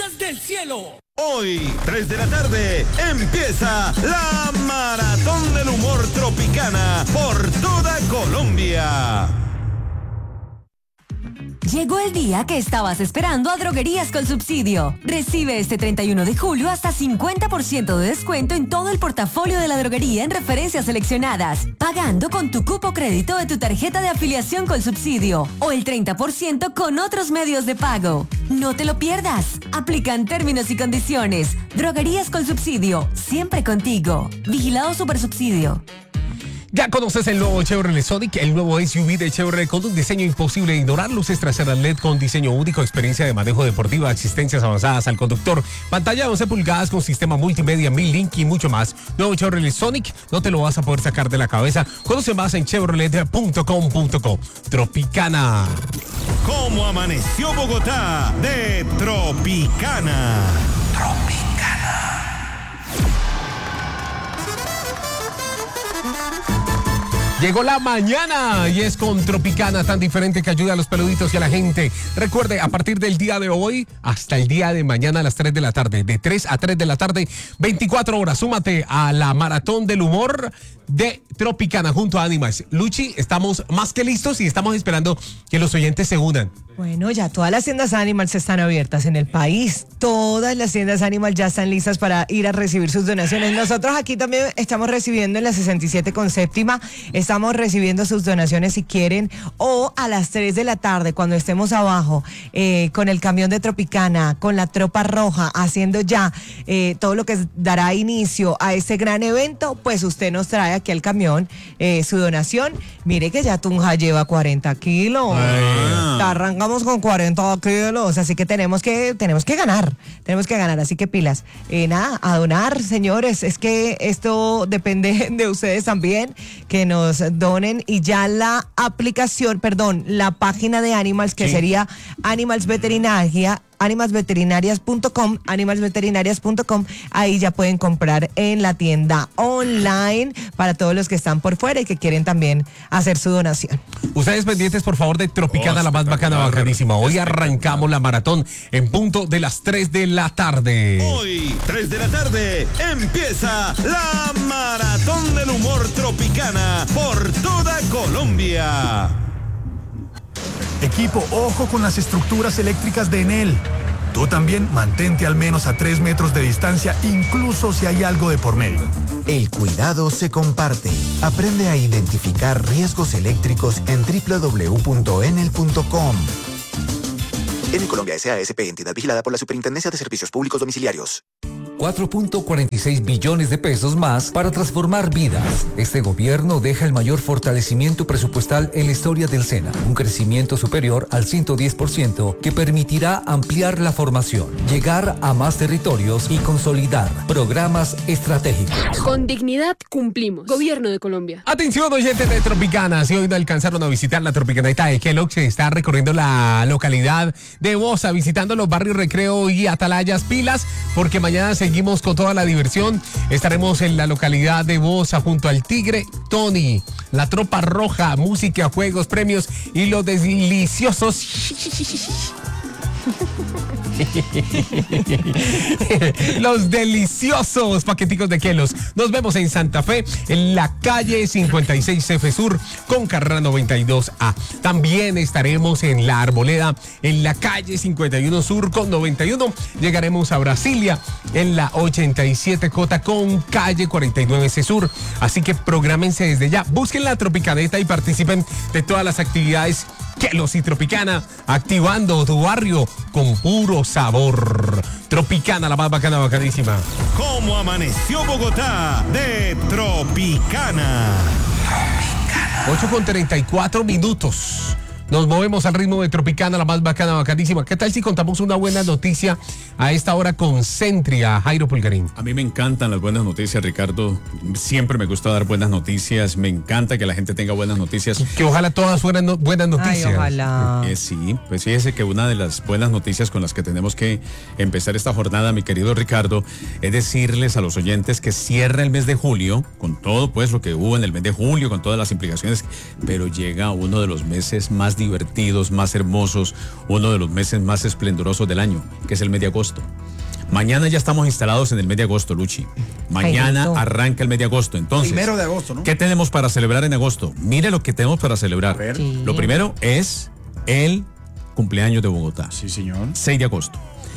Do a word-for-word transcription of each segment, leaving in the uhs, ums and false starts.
estrellas del cielo. Hoy, tres de la tarde, empieza la Maratón del Humor Tropicana por toda Colombia. Llegó el día que estabas esperando a Droguerías con Subsidio. Recibe este treinta y uno de julio hasta cincuenta por ciento de descuento en todo el portafolio de la droguería en referencias seleccionadas, pagando con tu cupo crédito de tu tarjeta de afiliación con Subsidio o el treinta por ciento con otros medios de pago. No te lo pierdas. Aplican términos y condiciones. Droguerías con Subsidio, siempre contigo. Vigilado Supersubsidio. Ya conoces el nuevo Chevrolet Sonic, el nuevo S U V de Chevrolet con un diseño imposible de ignorar, luces traseras L E D con diseño único, experiencia de manejo deportiva, asistencias avanzadas al conductor, pantalla de once pulgadas con sistema multimedia, mil link y mucho más. Nuevo Chevrolet Sonic, no te lo vas a poder sacar de la cabeza. Conoce más en chevrolet punto com punto co. Tropicana. ¿Cómo amaneció Bogotá? De Tropicana. Tropicana. Llegó la mañana y es con Tropicana, tan diferente que ayuda a los peluditos y a la gente. Recuerde, a partir del día de hoy hasta el día de mañana a las tres de la tarde, de tres a tres de la tarde, veinticuatro horas, súmate a la Maratón del Humor de Tropicana junto a Animals. Luchi, estamos más que listos y estamos esperando que los oyentes se unan. Bueno, ya todas las tiendas Animals están abiertas en el país. Todas las tiendas Animals ya están listas para ir a recibir sus donaciones. Nosotros aquí también estamos recibiendo en la sesenta y siete con séptima, estamos recibiendo sus donaciones si quieren, o a las tres de la tarde cuando estemos abajo eh, con el camión de Tropicana, con la tropa roja, haciendo ya eh, todo lo que dará inicio a este gran evento, pues usted nos trae aquí al camión eh, su donación. Mire que ya Tunja lleva cuarenta kilos. Ay. Arrancamos con cuarenta kilos, así que tenemos que tenemos que ganar, tenemos que ganar, así que pilas. Eh, nada, a donar, señores, es que esto depende de ustedes también, que nos donen, y ya la aplicación, perdón, la página de Animals, que sí, sería Animals Veterinaria, animals veterinarias punto com, animals veterinarias punto com, ahí ya pueden comprar en la tienda online para todos los que están por fuera y que quieren también hacer su donación. Ustedes pendientes, por favor, de Tropicana, oh, la más bacana, bacanísima. Hoy arrancamos la maratón en punto de las tres de la tarde. Hoy, tres de la tarde, empieza la Maratón del Humor Tropicana por toda Colombia. Equipo, ojo con las estructuras eléctricas de Enel. Tú también mantente al menos a tres metros de distancia, incluso si hay algo de por medio. El cuidado se comparte. Aprende a identificar riesgos eléctricos en doble u doble u doble u punto enel punto com. Enel Colombia S A S P, entidad vigilada por la Superintendencia de Servicios Públicos Domiciliarios. cuatro punto cuarenta y seis billones de pesos más para transformar vidas. Este gobierno deja el mayor fortalecimiento presupuestal en la historia del SENA, un crecimiento superior al ciento diez por ciento que permitirá ampliar la formación, llegar a más territorios y consolidar programas estratégicos. Con dignidad cumplimos. Gobierno de Colombia. Atención, oyentes de Tropicana, si hoy no alcanzaron a visitar la Tropicaneta de Kellogg, se está recorriendo la localidad de Bosa, visitando los barrios Recreo y Atalayas, pilas, porque mañana se seguimos con toda la diversión. Estaremos en la localidad de Bosa junto al Tigre Tony, la Tropa Roja, música, juegos, premios y los deliciosos los deliciosos paqueticos de Kellogg's. Nos vemos en Santa Fe, en la calle cincuenta y seis F Sur con carrera noventa y dos A. También estaremos en La Arboleda, en la calle cincuenta y uno Sur con noventa y uno. Llegaremos a Brasilia en la ochenta y siete J con calle cuarenta y nueve C Sur. Así que prográmense desde ya, busquen la Tropicaneta y participen de todas las actividades Kellogg's y Tropicana, activando tu barrio con puro sabor. Tropicana, la más bacana, bacanísima. ¿Cómo amaneció Bogotá? De Tropicana. Tropicana. ocho con treinta y cuatro minutos. Nos movemos al ritmo de Tropicana, la más bacana, bacanísima. ¿Qué tal si contamos una buena noticia a esta hora con Centria, Jairo Pulgarín? A mí me encantan las buenas noticias, Ricardo. Siempre me gusta dar buenas noticias. Me encanta que la gente tenga buenas noticias. Que ojalá todas fueran no, buenas noticias. Ay, ojalá. Eh, sí, pues fíjese que una de las buenas noticias con las que tenemos que empezar esta jornada, mi querido Ricardo, es decirles a los oyentes que cierra el mes de julio, con todo pues lo que hubo en el mes de julio, con todas las implicaciones, pero llega uno de los meses más divertidos, más hermosos, uno de los meses más esplendorosos del año, que es el mes de agosto. Mañana ya estamos instalados en el mes de agosto, Luchi. Mañana Jaimito. arranca el mes de agosto. Entonces, Primero de agosto, ¿no? ¿qué tenemos para celebrar en agosto? Mire lo que tenemos para celebrar. ver. Sí. Lo primero es el cumpleaños de Bogotá. Sí, señor. seis de agosto.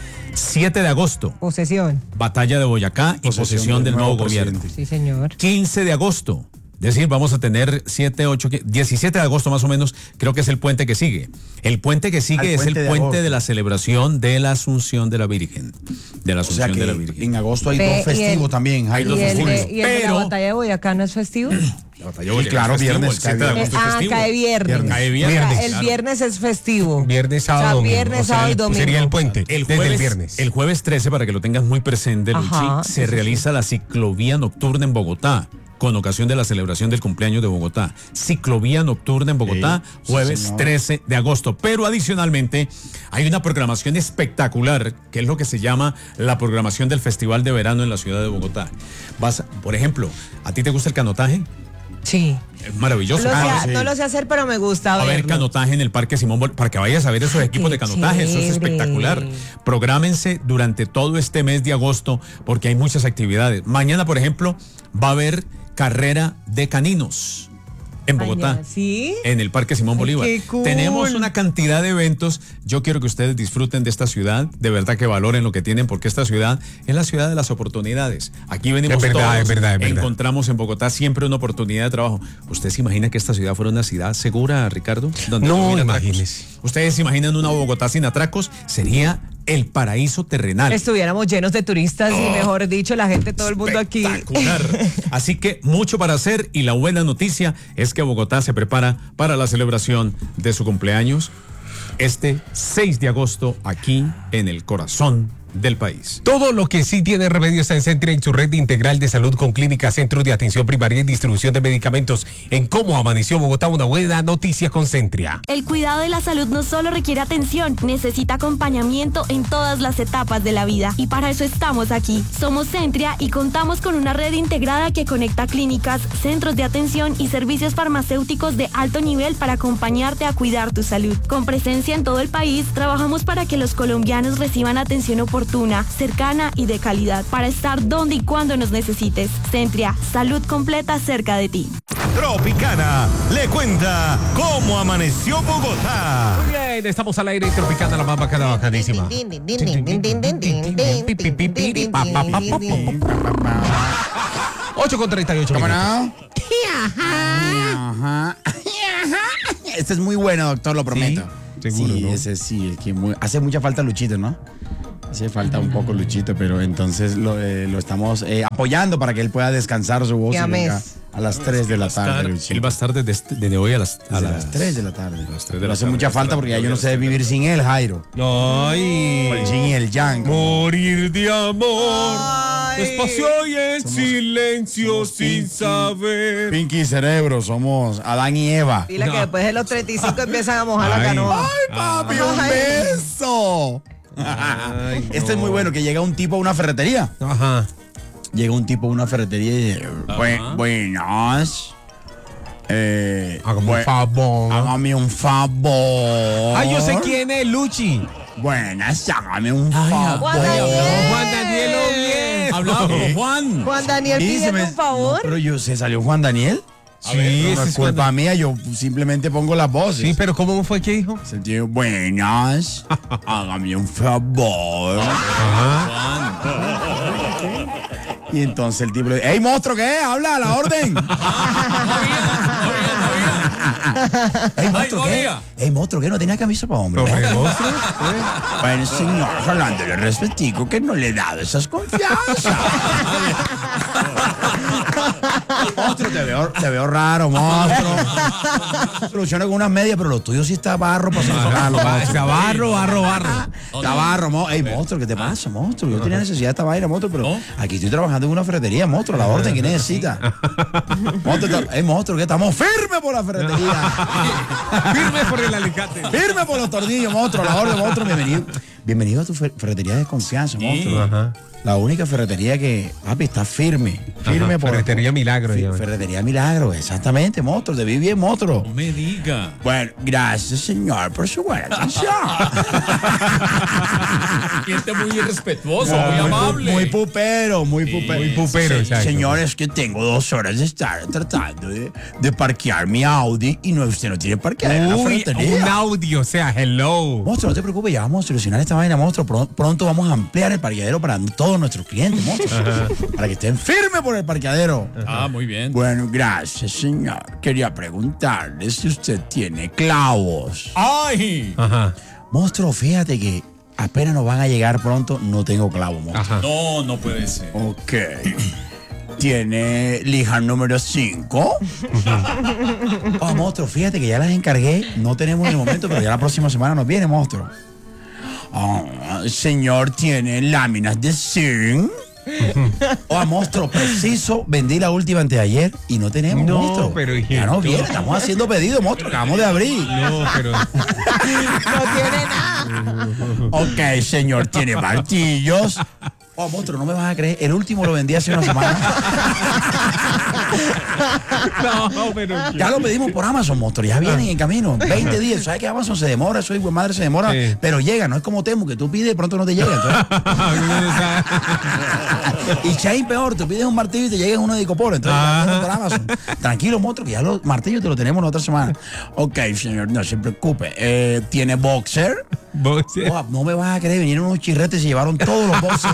siete de agosto, Posesión. batalla de Boyacá y Posesión posesión del del nuevo nuevo gobierno. presidente. Sí, señor. quince de agosto. Es decir, vamos a tener siete, ocho, diecisiete de agosto más o menos, creo que es el puente que sigue. El puente que sigue Al es el puente de puente agosto. de la celebración de la Asunción de la Virgen. De la O sea Asunción que de la Virgen. en agosto hay Ve, dos y festivos el- también. Hay ¿Y dos el, festivos. de, y el de la Pero- batalla de Boyacá no es festivo? La batalla de Boyacá claro, es festivo, viernes, el siete de cae agosto es ah, festivo. cae viernes. Cae O viernes. sea, el claro. viernes es festivo. Viernes, sábado, O sea, domingo. viernes, O sea, sábado y domingo. Sería el puente. El desde jueves, el viernes. el jueves trece, para que lo tengas muy presente, Luchi, Ajá, se sí, sí, realiza la ciclovía nocturna en Bogotá, con ocasión de la celebración del cumpleaños de Bogotá. Ciclovía nocturna en Bogotá, Sí, sí, jueves señor. trece de agosto. Pero adicionalmente hay una programación espectacular, que es lo que se llama la programación del Festival de Verano en la ciudad de Bogotá. Vas, a- por ejemplo, ¿a ti te gusta el canotaje? Sí. Es maravilloso. Lo sé- Ah, sí. No lo sé hacer, pero me gusta Va a haber verlo. canotaje en el Parque Simón Bolívar, para que vayas a ver esos equipos qué de canotaje, eso es chévere. espectacular. Prográmense durante todo este mes de agosto porque hay muchas actividades. Mañana, por ejemplo, va a haber carrera de caninos en Bogotá, Mañana, ¿sí? en el Parque Simón Ay, Bolívar. qué cool. Tenemos una cantidad de eventos. Yo quiero que ustedes disfruten de esta ciudad, de verdad que valoren lo que tienen, porque esta ciudad es la ciudad de las oportunidades. Aquí venimos Es verdad, todos, es verdad, es verdad. encontramos en Bogotá siempre una oportunidad de trabajo. ¿Usted se imagina que esta ciudad fuera una ciudad segura, Ricardo? Donde No, hubiera atracos? imagínese. ¿Ustedes se imaginan una Bogotá sin atracos? Sería el paraíso terrenal. Estuviéramos llenos de turistas y, mejor dicho, la gente, todo el mundo aquí. Espectacular. Así que mucho para hacer, y la buena noticia es que Bogotá se prepara para la celebración de su cumpleaños este seis de agosto aquí en el corazón del país. Todo lo que sí tiene remedio está en Centria, en su red integral de salud con clínicas, centros de atención primaria y distribución de medicamentos. En Cómo Amaneció Bogotá, una buena noticia con Centria. El cuidado de la salud no solo requiere atención, necesita acompañamiento en todas las etapas de la vida. Y para eso estamos aquí. Somos Centria y contamos con una red integrada que conecta clínicas, centros de atención y servicios farmacéuticos de alto nivel para acompañarte a cuidar tu salud. Con presencia en todo el país, trabajamos para que los colombianos reciban atención oportuna, cercana y de calidad, para estar donde y cuando nos necesites. Centria, salud completa cerca de ti. Tropicana le cuenta cómo amaneció Bogotá. Muy bien, estamos al aire Tropicana, la más bacana, bacanísima. ocho con treinta y ocho ¿Cómo minutos. no? Ajá. Este es muy bueno, doctor, lo prometo. Sí, seguro, Sí, ¿no? ese sí, el que muy- hace mucha falta Luchito, ¿no? Hace falta un poco Luchito, pero entonces lo, eh, lo estamos eh, apoyando para que él pueda descansar su voz y Llames. venga a las tres de la tarde, Luchito. Él va a estar desde, este- desde hoy a las, a A las, las tres de la tarde. las tres de Pero la hace tarde, mucha hasta falta la- porque ya yo no a sé las vivir sin él, Jairo. Ay, O el yin y el yang. morir de amor. Ay. Despacio y en silencio sin saber. Pinky y Cerebro, somos Adán y Eva. Dile que después de los treinta y cinco empiezan a mojar la Ay. canoa. ¡Ay, papi, un Ay. beso! Ay, Este es muy bueno, que llega un tipo a una ferretería. Ajá. Llega un tipo a una ferretería y dice, "Bu- buenas. Eh, Hágame bu- un favor. Hágame un favor. Ay, yo sé quién es, Luchi. Buenas, hágame un favor. Juan Daniel. Juan Daniel Oviedo. Hablaba como Juan. Juan Daniel Y se pidiendo me- un favor. No, pero yo, ¿se salió Juan Daniel? Sí, No, ese no es es culpa Juan- mía, yo simplemente pongo las voces. Sí, pero ¿cómo fue que dijo? Se dice, buenas, hágame un favor. Y entonces el tipo le dice, ¡Ey, monstruo, qué! ¡Habla a la orden! ¡Ey, monstruo, qué! oiga. ¡Ey, monstruo, qué! No tenía camisa para hombre. ¿Pero ¿eh? el monstruo? Bueno, señor, hablándole respetico, que no le he dado esas confianzas. Monstruo, te veo, te veo raro, monstruo. Soluciona con unas medias, pero lo tuyo sí está barro para solucionarlo, monstruo. Está barro, barro, barro. Está barro, monstruo. Ey, monstruo, ¿qué te pasa, monstruo? Yo tenía necesidad de esta vaina, monstruo, pero aquí estoy trabajando en una ferretería, monstruo, la orden que necesita. Monstruo, está- ey, monstruo, que estamos firmes por la ferretería. Firme por el alicate. Firme por los tornillos, monstruo, la orden, monstruo, bienvenido. Bienvenido a tu fer- ferretería de confianza, monstruo. Ajá. La única ferretería que, papi, está firme. Firme Ajá, por. Ferretería Milagro, Fi- llama. Ferretería Milagro, exactamente, monstruo. Te vi bien, monstruo. No me diga. Bueno, gracias, señor, por su buena atención. cliente muy irrespetuoso, muy Muy, amable. muy pupero, muy pupero. muy pupero, Se- exacto. Señores, que tengo dos horas de estar tratando de, de parquear mi Audi y no, usted no tiene parqueadero en la Uy, ferretería. un audio, o sea, hello. Monstruo, no te preocupes, ya vamos a solucionar esta vaina, monstruo. Pron- Pronto vamos a ampliar el parqueadero para todos nuestros clientes, monstruo. Para que estén firmes por el parqueadero. Ah, muy bien. Bueno, gracias, señor. Quería preguntarle si usted tiene clavos. ¡Ay! Ajá. Monstruo, fíjate que apenas nos van a llegar pronto, no tengo clavos, monstruo. Ajá. No, no puede ser. Ok. ¿Tiene lija número cinco? Oh, monstruo, fíjate que ya las encargué. No tenemos en el momento, pero ya la próxima semana nos viene, monstruo. Ah, señor, ¿tiene láminas de zinc? Oh, monstruo, preciso. Vendí la última antes de ayer y no tenemos, No, monstruo. pero, ya no viene, estamos haciendo pedidos, monstruo. Acabamos de abrir. No, pero. No tiene nada. Ok, señor, ¿tiene martillos? Oh, monstruo, no me vas a creer. El último lo vendí hace una semana. No, pero. Ya lo pedimos por Amazon, monstruo. Ya vienen en camino. veinte días. ¿Sabes que Amazon se demora? Soy buen madre, se demora. Sí. Pero llega. No es como Temu, que tú pides y pronto no te llega. Entonces. Y Chain peor. Tú pides un martillo y te llega uno de Icopor. Entonces, Ah. por Amazon. Tranquilo, monstruo, que ya los martillos te los tenemos la otra semana. Ok, señor, no se preocupe. Eh, ¿Tiene boxer? Boxer. Oh, no me vas a creer. Vinieron unos chirretes y se llevaron todos los boxers.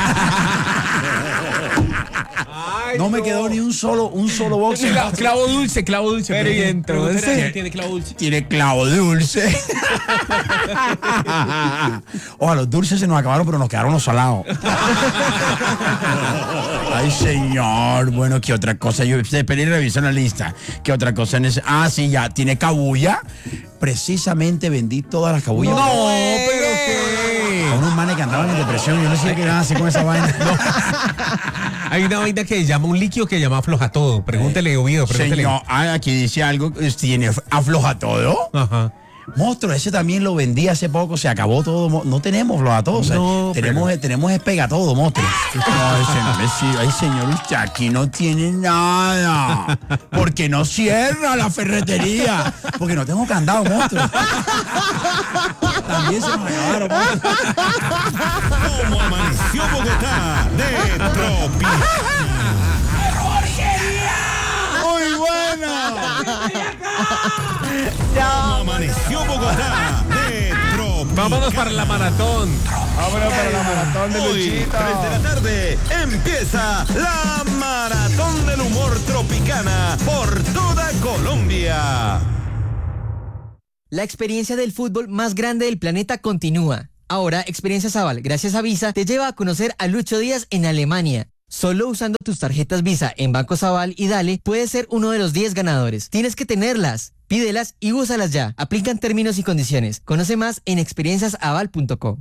Ay, No me quedó ni un solo, un solo boxer. Cla- clavo dulce, clavo dulce. Pero, ¿y entonces? Pregúntale, ¿tiene clavo dulce? Tiene clavo dulce. Ojalá, los dulces se nos acabaron, pero nos quedaron los salados. Ay, señor. Bueno, ¿qué otra cosa? Yo esperé y revisé la lista. ¿Qué otra cosa? Nece- Ah, sí, ya. ¿Tiene cabulla? Precisamente vendí todas las cabullas. No, pero qué. A unos manes que andaban en depresión. Yo no sé qué iban a hacer con esa vaina. Hay una vaina que llama un líquido que llama afloja todo. Pregúntele, Oviedo, pregúntele. Señor, ah, aquí dice algo. ¿Tiene afloja todo? Ajá. Monstruo, ese también lo vendí hace poco, se acabó todo. mo- No tenemos floja todo. O sea, No, tenemos, pero- tenemos es pega todo, monstruo. Ay, señor, sí, ay, señor, usted aquí no tiene nada. Porque no cierra la ferretería. Porque no tengo candado, monstruo. También se nos acabaron, monstruo. ¿Cómo amaneció Bogotá? De Tropical. Muy bueno. ¿Cómo amaneció Bogotá? De Tropical. Vámonos para la maratón. Vámonos para la maratón de Hoy, Luchito. tres de la tarde, empieza la Maratón del Humor Tropicana por toda Colombia. La experiencia del fútbol más grande del planeta continúa. Ahora, Experiencia Zaval, gracias a Visa, te lleva a conocer a Lucho Díaz en Alemania. Solo usando tus tarjetas Visa en Banco Zaval y Dale, puedes ser uno de los diez ganadores. Tienes que tenerlas, pídelas y úsalas ya. Aplican términos y condiciones. Conoce más en experiencias aval punto com.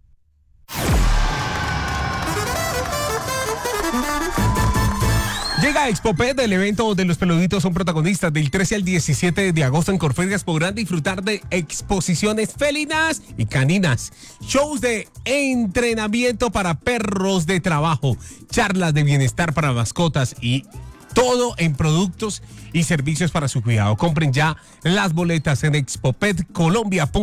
Llega ExpoPet, el evento donde los peluditos son protagonistas. Del trece al diecisiete de agosto en Corferias podrán disfrutar de exposiciones felinas y caninas, shows de entrenamiento para perros de trabajo, charlas de bienestar para mascotas y todo en productos y servicios para su cuidado. Compren ya las boletas en expopet colombia punto com.